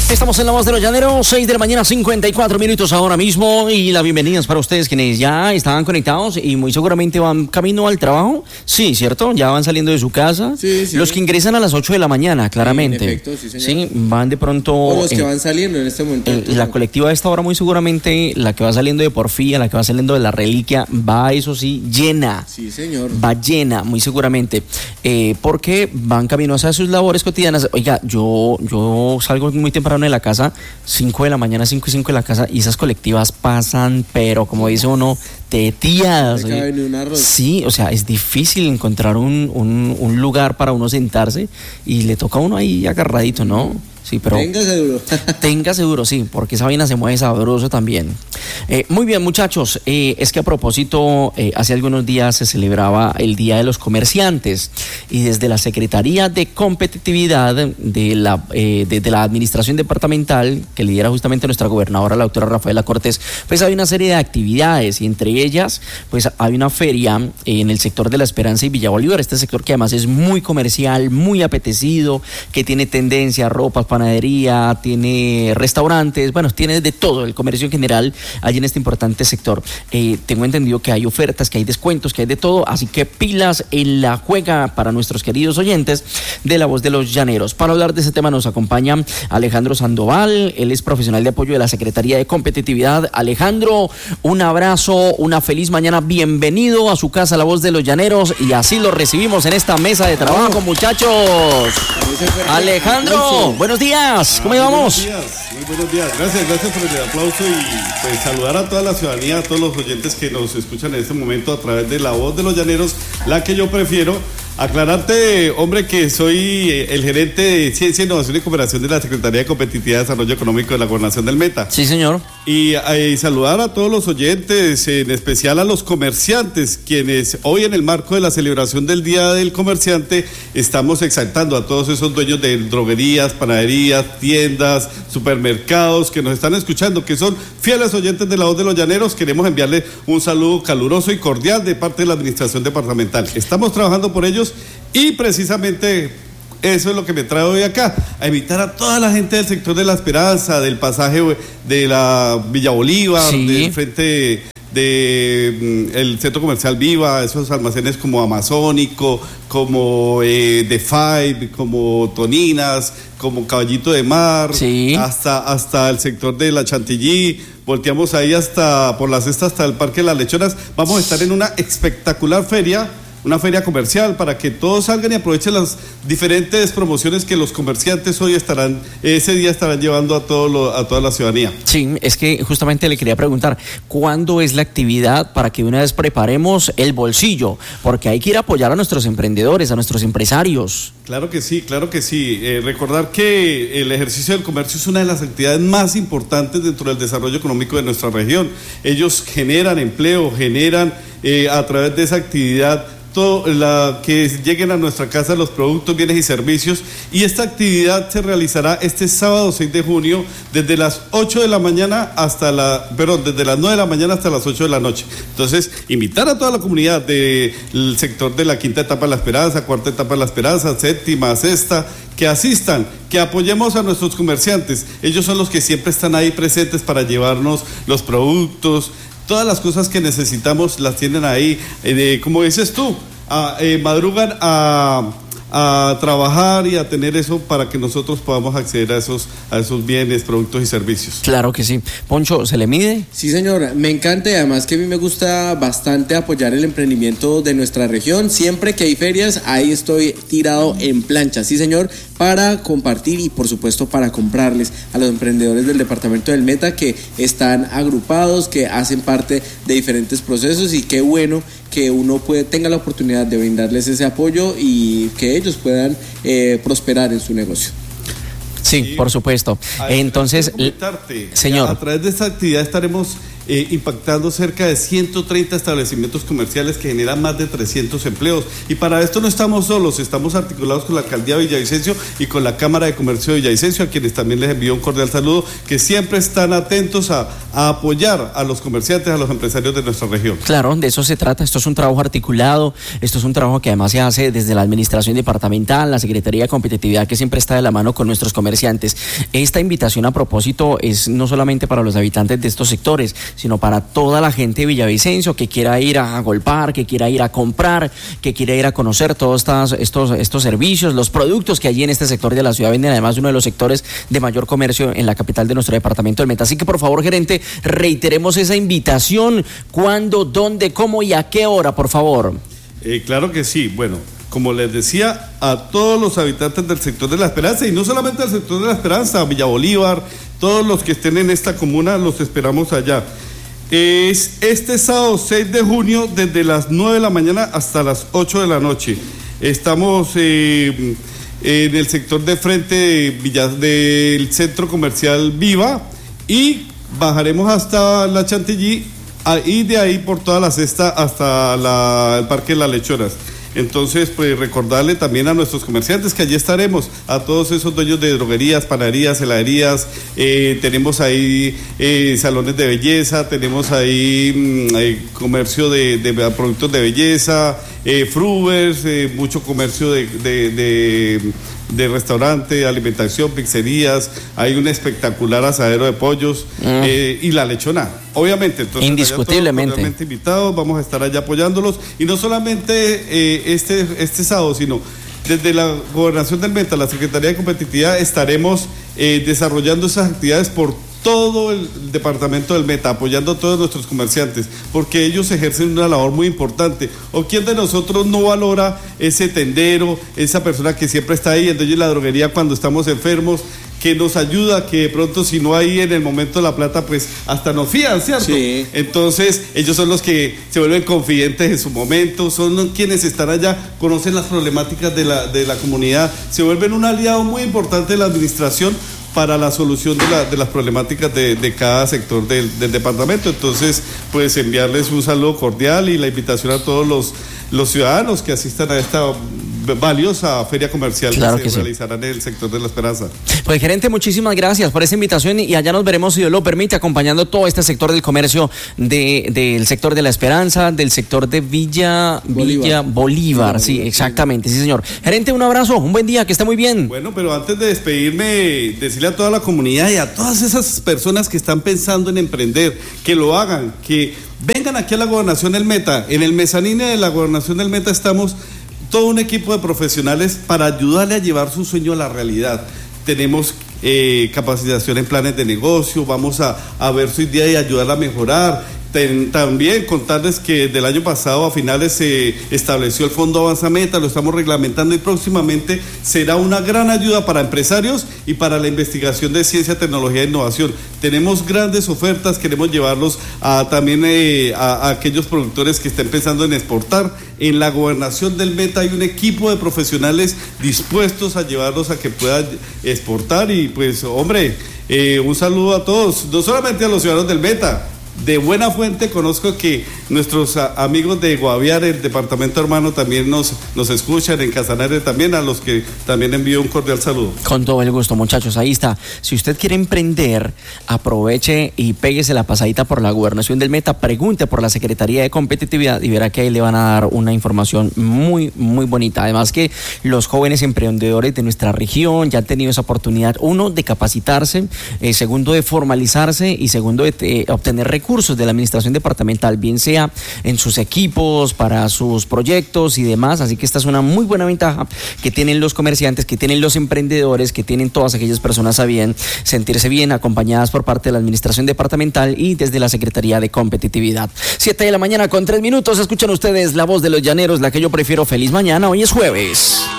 Estamos en La Voz de los Llaneros, 6 de la mañana, 54 minutos ahora mismo, y la bienvenida es para ustedes quienes ya estaban conectados y muy seguramente van camino al trabajo. Sí, ¿cierto? Ya van saliendo de su casa. Sí, sí. Los que ingresan a las 8 de la mañana, claramente. Sí, en efecto, sí, señor. Sí, van de pronto... O los que van saliendo en este momento. La colectiva de esta hora muy seguramente, la que va saliendo de Porfía, la que va saliendo de La Reliquia, va, eso sí, llena. Sí, señor. Va llena, muy seguramente, porque van camino hacia sus labores cotidianas. Oiga, yo salgo muy temprano de la casa, 5 de la mañana, 5 y 5 de la casa, y esas colectivas pasan, pero como dice uno, teteadas. No cabe ni un arroz. Sí, o sea, es difícil encontrar un lugar para uno sentarse y le toca a uno ahí agarradito, ¿no? Sí, pero téngase duro. Téngase duro, sí, porque esa vaina se mueve sabroso también. Muy bien, muchachos, es que a propósito, hace algunos días se celebraba el Día de los Comerciantes, y desde la Secretaría de Competitividad de la Administración Departamental, que lidera justamente nuestra gobernadora, la doctora Rafaela Cortés, pues hay una serie de actividades, y entre ellas, pues hay una feria en el sector de La Esperanza y Villa Bolívar, este sector que además es muy comercial, muy apetecido, que tiene tendencia, ropas, panadería, tiene restaurantes, bueno, tiene de todo el comercio en general allí en este importante sector. Tengo entendido que hay ofertas, que hay descuentos, que hay de todo, así que pilas en la juega para nuestros queridos oyentes de La Voz de los Llaneros. Para hablar de ese tema nos acompaña Alejandro Sandoval, él es profesional de apoyo de la Secretaría de Competitividad. Alejandro, un abrazo, una feliz mañana, bienvenido a su casa La Voz de los Llaneros, y así lo recibimos en esta mesa de trabajo, muchachos. Alejandro, buenos días, ¿cómo vamos? Muy buenos días, gracias por el aplauso, y pues saludar a toda la ciudadanía, a todos los oyentes que nos escuchan en este momento a través de La Voz de los Llaneros, la que yo prefiero. Aclararte, hombre, que soy el gerente de Ciencia, Innovación y Cooperación de la Secretaría de Competitividad y Desarrollo Económico de la Gobernación del Meta. Sí, señor. Y saludar a todos los oyentes, en especial a los comerciantes, quienes hoy en el marco de la celebración del Día del Comerciante estamos exaltando a todos esos dueños de droguerías, panaderías, tiendas, supermercados que nos están escuchando, que son fieles oyentes de La Voz de los Llaneros. Queremos enviarles un saludo caluroso y cordial de parte de la Administración Departamental. Estamos trabajando por ellos, y precisamente eso es lo que me trae hoy acá, a invitar a toda la gente del sector de La Esperanza, del pasaje de la Villa Bolívar, sí, del frente el centro comercial Viva, esos almacenes como Amazónico, como The Five, como Toninas, como Caballito de Mar, sí, hasta el sector de la Chantilly. Volteamos ahí hasta por la Cesta, hasta el Parque de las Lechonas. Vamos a estar en una espectacular feria, una feria comercial, para que todos salgan y aprovechen las diferentes promociones que los comerciantes hoy ese día estarán llevando a toda la ciudadanía. Sí, es que justamente le quería preguntar, ¿cuándo es la actividad para que una vez preparemos el bolsillo? Porque hay que ir a apoyar a nuestros emprendedores, a nuestros empresarios. Claro que sí. Recordar que el ejercicio del comercio es una de las actividades más importantes dentro del desarrollo económico de nuestra región. Ellos generan empleo, generan a través de esa actividad que lleguen a nuestra casa los productos, bienes y servicios, y esta actividad se realizará este sábado 6 de junio desde las 8 de la mañana desde las 9 de la mañana hasta las 8 de la noche. Entonces, invitar a toda la comunidad del sector de la quinta etapa de La Esperanza, cuarta etapa de La Esperanza, séptima, sexta, que asistan, que apoyemos a nuestros comerciantes. Ellos son los que siempre están ahí presentes para llevarnos los productos. Todas las cosas que necesitamos las tienen ahí, como dices tú, madrugan a trabajar y a tener eso para que nosotros podamos acceder a esos bienes, productos y servicios. Claro que sí. Poncho, ¿se le mide? Sí, señor, me encanta, y además que a mí me gusta bastante apoyar el emprendimiento de nuestra región. Siempre que hay ferias, ahí estoy tirado en plancha, sí, señor, para compartir y por supuesto para comprarles a los emprendedores del departamento del Meta, que están agrupados, que hacen parte de diferentes procesos, y qué bueno que uno tenga la oportunidad de brindarles ese apoyo y que ellos puedan prosperar en su negocio. Sí, por supuesto. Entonces, señor, a través de esta actividad estaremos impactando cerca de 130 establecimientos comerciales que generan más de 300 empleos. Y para esto no estamos solos, estamos articulados con la Alcaldía de Villavicencio y con la Cámara de Comercio de Villavicencio, a quienes también les envío un cordial saludo, que siempre están atentos a apoyar a los comerciantes, a los empresarios de nuestra región. Claro, de eso se trata. Esto es un trabajo articulado, esto es un trabajo que además se hace desde la administración departamental, la Secretaría de Competitividad, que siempre está de la mano con nuestros comerciantes. Esta invitación a propósito es no solamente para los habitantes de estos sectores, sino para toda la gente de Villavicencio que quiera ir a golpar, que quiera ir a comprar, que quiera ir a conocer todos estos servicios, los productos que allí en este sector de la ciudad venden, además uno de los sectores de mayor comercio en la capital de nuestro departamento del Meta. Así que por favor, gerente, reiteremos esa invitación. ¿Cuándo, dónde, cómo y a qué hora, por favor? Claro que sí. Bueno, como les decía, a todos los habitantes del sector de La Esperanza, y no solamente al sector de La Esperanza, Villa Bolívar, todos los que estén en esta comuna, los esperamos allá. Es este sábado 6 de junio, desde las 9 de la mañana hasta las 8 de la noche. Estamos en el sector de frente del centro comercial Viva, y bajaremos hasta la Chantilly, y de ahí por toda la cesta hasta el Parque de las Lechonas. Entonces, pues recordarle también a nuestros comerciantes que allí estaremos, a todos esos dueños de droguerías, panaderías, heladerías, tenemos ahí salones de belleza, tenemos ahí comercio de productos de belleza, frubers, mucho comercio de restaurante, alimentación, pizzerías, hay un espectacular asadero de pollos y la lechona, obviamente. Entonces, indiscutiblemente. Todos invitados, vamos a estar allá apoyándolos, y no solamente este sábado, sino desde la Gobernación del Meta, la Secretaría de Competitividad, estaremos desarrollando esas actividades por todo el departamento del Meta, apoyando a todos nuestros comerciantes, porque ellos ejercen una labor muy importante. ¿O quién de nosotros no valora ese tendero, esa persona que siempre está ahí, en la droguería cuando estamos enfermos, que nos ayuda, que de pronto si no hay en el momento la plata, pues hasta nos fían, ¿cierto? Sí. Entonces ellos son los que se vuelven confidentes en su momento, son quienes están allá, conocen las problemáticas de la comunidad, se vuelven un aliado muy importante de la administración para la solución de las problemáticas de cada sector del departamento. Entonces, pues enviarles un saludo cordial y la invitación a todos los ciudadanos que asistan a esta valiosa feria comercial que se realizará en el sector de La Esperanza. Pues gerente, muchísimas gracias por esa invitación, y allá nos veremos, si Dios lo permite, acompañando todo este sector del comercio del sector de La Esperanza, del sector de Villa Bolívar. Sí, exactamente, sí señor. Gerente, un abrazo, un buen día, que esté muy bien. Bueno, pero antes de despedirme, decirle a toda la comunidad y a todas esas personas que están pensando en emprender, que lo hagan, que vengan aquí a la Gobernación del Meta. En el mezanino de la Gobernación del Meta estamos todo un equipo de profesionales para ayudarle a llevar su sueño a la realidad. Tenemos capacitación en planes de negocio, vamos a ver su idea y ayudarla a mejorar. También contarles que del año pasado a finales se estableció el Fondo Avanza Meta, lo estamos reglamentando, y próximamente será una gran ayuda para empresarios y para la investigación de ciencia, tecnología e innovación. Tenemos grandes ofertas, queremos llevarlos también a aquellos productores que estén pensando en exportar. En la Gobernación del Meta hay un equipo de profesionales dispuestos a llevarlos a que puedan exportar, y pues hombre, un saludo a todos, no solamente a los ciudadanos del Meta. De buena fuente conozco que nuestros amigos de Guaviare, el departamento hermano, también nos escuchan, en Casanare también, a los que también envío un cordial saludo. Con todo el gusto, muchachos, ahí está. Si usted quiere emprender, aproveche y péguese la pasadita por la Gobernación del Meta, pregunte por la Secretaría de Competitividad y verá que ahí le van a dar una información muy, muy bonita. Además que los jóvenes emprendedores de nuestra región ya han tenido esa oportunidad, uno, de capacitarse, segundo, de formalizarse, y segundo, de obtener recursos de la administración departamental, bien sea en sus equipos, para sus proyectos y demás. Así que esta es una muy buena ventaja que tienen los comerciantes, que tienen los emprendedores, que tienen todas aquellas personas a bien sentirse bien acompañadas por parte de la administración departamental y desde la Secretaría de Competitividad. 7 de la mañana con 3 minutos, escuchan ustedes la voz de los llaneros, la que yo prefiero. Feliz mañana, hoy es jueves.